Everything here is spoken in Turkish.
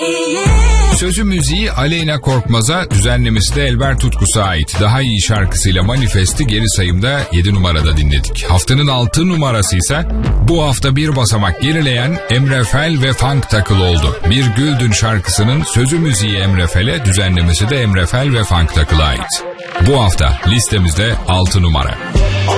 Sözü müziği Aleyna Korkmaz'a, düzenlemesi de Elber Tutkus'a ait. Daha iyi şarkısıyla Manifest'i geri sayımda 7 numarada dinledik. Haftanın 6 numarası ise bu hafta bir basamak gerileyen Emre Fel ve Funk Takıl oldu. Bir Güldün şarkısının sözü müziği Emre Fel'e, düzenlemesi de Emre Fel ve Funk Takıl'a ait. Bu hafta listemizde 6 numara.